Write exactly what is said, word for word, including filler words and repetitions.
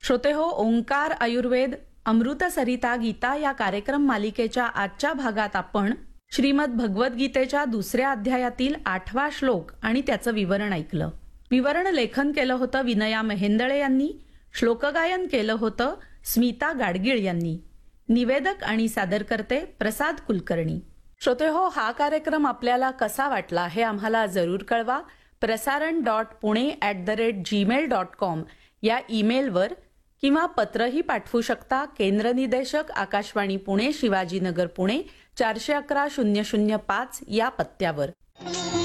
श्रोते हो, ओंकार आयुर्वेद अमृत सरिता गीता या कार्यक्रम मालिकेच्या आजच्या भागात आपण श्रीमद भगवद्गीतेच्या दुसऱ्या अध्यायातील आठवा श्लोक आणि त्याचं विवरण ऐकलं. विवरण लेखन केलं होतं विनया मेहेंदळे यांनी. श्लोकगायन केलं होतं स्मिता गाडगीळ यांनी. निवेदक आणि सादरकर्ते प्रसाद कुलकर्णी. श्रोते हो, हा कार्यक्रम आपल्याला कसा वाटला हे आम्हाला जरूर कळवा. प्रसारण dot Pune at the rate Gmail dot com या ईमेलवर किंवा पत्रही पाठवू शकता. केंद्र निदेशक आकाशवाणी पुणे, शिवाजीनगर पुणे, चारशे अकरा शून्य शून्य पाच या पत्त्यावर.